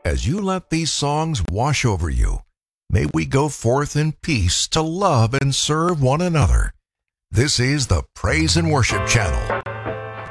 as you let these songs wash over you. May we go forth in peace to love and serve one another. This is the Praise and Worship Channel.